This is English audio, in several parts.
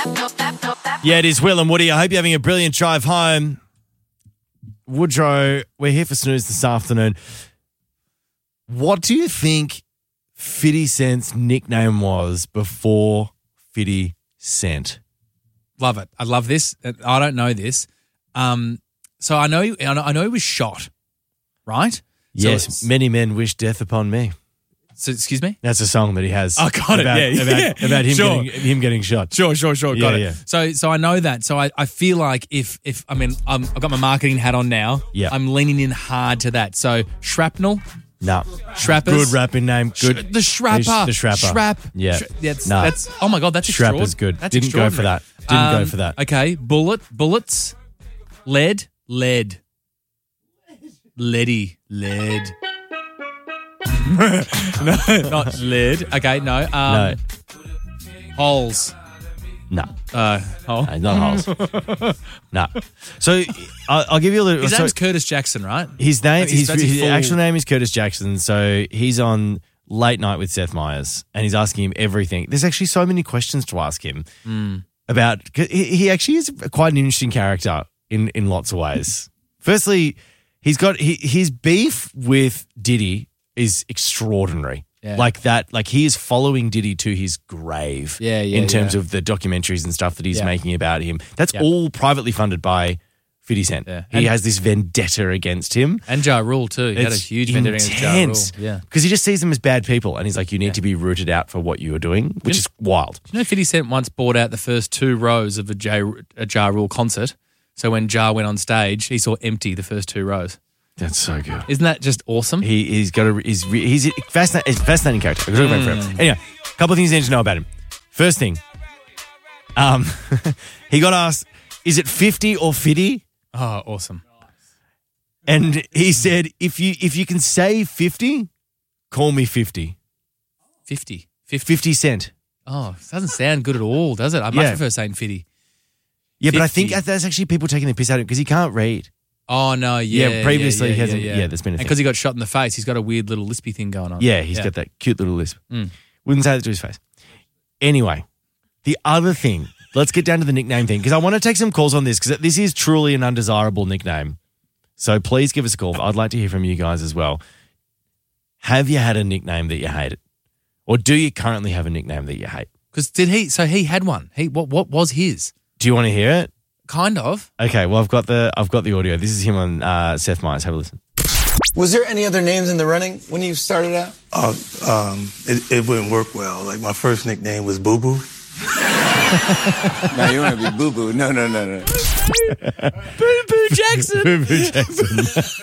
Yeah, it is Will and Woody. I hope you're having a brilliant drive home. Woodrow, we're here for Snooze this afternoon. What do you think 50 Cent's nickname was before 50 Cent? Love it. I love this. I don't know this. So I know he was shot, right? Yes, So, many men wish death upon me. So, excuse me? That's a song that he has. Oh, got it. About him, Sure. him getting shot. Sure. Got Yeah, it. yeah. So I know that. So I feel like I've got my marketing hat on now. Yeah. I'm leaning in hard to that. So shrapnel. No. Schrappers. Good rapping name. Good. The Shrapper. The Shrapper. Shrap. Yeah. That's oh my God, that's extraordinary. Shrapper's good. That's Didn't go for that. Didn't go for that. Okay. Bullets. Lead. Leady. Lead. No, not lead. Okay, no. No. Holes. No. Hole. No, not holes. No. So I'll give you a little. His so name's Curtis Jackson, right? his name, That's his his full- actual name is Curtis Jackson. So he's on Late Night with Seth Meyers, and he's asking him everything. There's actually so many questions to ask him about. 'Cause he actually is quite an interesting character in lots of ways. Firstly, he's got his beef with Diddy is extraordinary. Yeah. Like that, like he is following Diddy to his grave. In terms of the documentaries and stuff that he's making about him. That's all privately funded by 50 Cent. Yeah. He has this vendetta against him. And Ja Rule too. He had a huge vendetta against Ja Rule. Yeah. Because he just sees them as bad people, and he's like, you need to be rooted out for what you are doing, which is wild. You know, 50 Cent once bought out the first 2 rows of a Ja Rule concert. So when Ja went on stage, he saw empty the first 2 rows. That's so good. Isn't that just awesome? He's a fascinating character. I could talk about him forever. Anyway, a couple of things you need to know about him. First thing, he got asked, is it 50 or 50? Oh, awesome. And he said, if you can say 50, call me 50. 50. 50 Cent. Oh, it doesn't sound good at all, does it? I much prefer saying 50. Yeah, but I 50. think that's actually people taking the piss out of him because he can't read. Oh, no, yeah. Previously he hasn't. Yeah, there's been a And thing. because he got shot in the face, he's got a weird little lispy thing going on. Yeah, he's got that cute little lisp. Wouldn't say that to his face. Anyway, the other thing, let's get down to the nickname thing because I want to take some calls on this because this is truly an undesirable nickname. So please give us a call. I'd like to hear from you guys as well. Have you had a nickname that you hated? Or do you currently have a nickname that you hate? Because he had one. What was his? Do you want to hear it? Kind of. Okay, well I've got the audio. This is him on Seth Meyers. Have a listen. Was there any other names in the running when you started out? It wouldn't work well. Like my first nickname was Boo Boo. No, you want to be Boo Boo. No. Boo Boo Jackson. Boo Boo Jackson.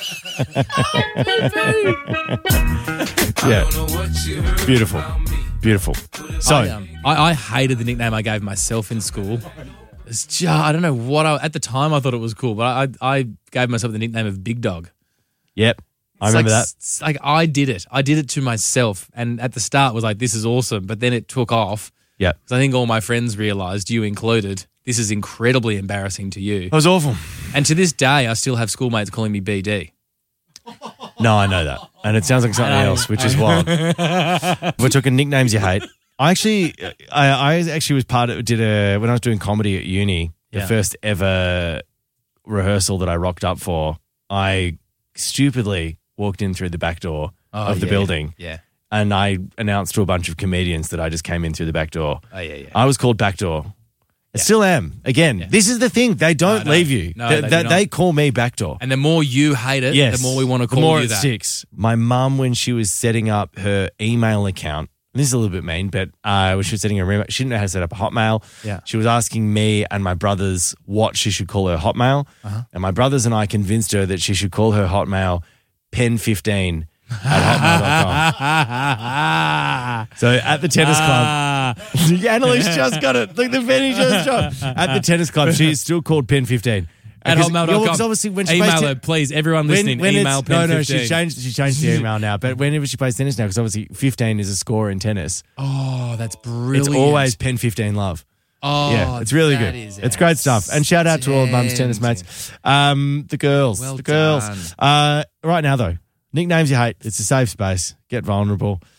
Yeah. Beautiful. So, I hated the nickname I gave myself in school. It's just, I don't know what at the time I thought it was cool, but I gave myself the nickname of Big Dog. yep, I remember that. It's like I did it. I did it to myself, and at the start was like, this is awesome, but then it took off. Yeah, because I think all my friends realised, you included, this is incredibly embarrassing to you. it was awful. And to this day, I still have schoolmates calling me BD. No, I know that. And it sounds like something else, which is wild. We're talking nicknames you hate. I actually was when I was doing comedy at uni, the first ever rehearsal that I rocked up for, I stupidly walked in through the back door of the building. Yeah. And I announced to a bunch of comedians that I just came in through the back door. Oh, yeah. I was called Backdoor. I still am. Again, this is the thing. They don't leave you. No, they do not. They call me Backdoor. And the more you hate it, the more we want to the call more you it that. sticks. My mum, when she was setting up her email account, this is a little bit mean, but when she was setting her email, she didn't know how to set up a Hotmail. Yeah. She was asking me and my brothers what she should call her Hotmail. And my brothers and I convinced her that she should call her Hotmail Pen15 at hotmail.com. So at the tennis club, Annalise just got it. Look, the penny just dropped. At the tennis club, she is still called Pen15. At hotmail.com. Because obviously when she email plays her, please. Everyone listening, email Pen15. No, she changed the email now. But whenever she plays tennis now, because obviously 15 is a score in tennis. Oh, that's brilliant. It's always Pen15 love. Oh, yeah, it's really good. It's great stuff. And shout out to all of Mum's tennis mates. The girls. Well the girls. done. Right now, though, nicknames you hate. It's a safe space. Get vulnerable.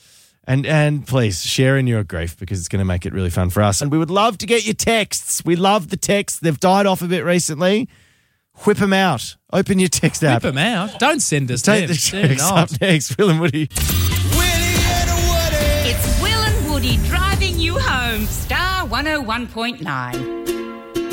And please share in your grief because it's going to make it really fun for us. And we would love to get your texts. We love the texts. They've died off a bit recently. Whip them out. Open your text app. Whip them out. Don't send us Take them. the They're text not. up next. Will and Woody. It's Will and Woody driving you home. Star 101.9.